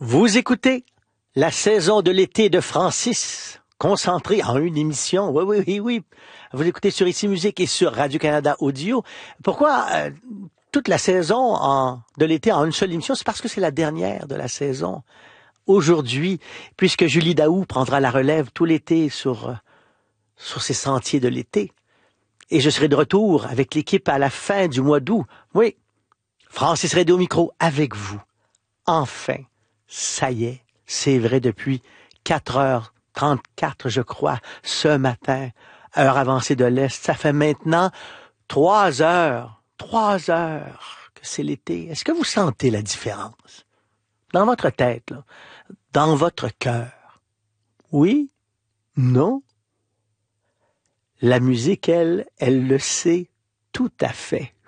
Vous écoutez la saison de l'été de Francis, concentrée en une émission. Oui. Vous écoutez sur Ici Musique et sur Radio-Canada Audio. Pourquoi toute la saison de l'été en une seule émission? C'est parce que c'est la dernière de la saison. Aujourd'hui, puisque Julie Daou prendra la relève tout l'été sur ces sentiers de l'été. Et je serai de retour avec l'équipe à la fin du mois d'août. Oui, Francis Redé au micro avec vous. Enfin, ça y est, c'est vrai depuis 4h34, je crois, ce matin, heure avancée de l'Est. Ça fait maintenant 3 heures que c'est l'été. Est-ce que vous sentez la différence? Dans votre tête, là, dans votre cœur? Oui? Non? La musique, elle le sait tout à fait.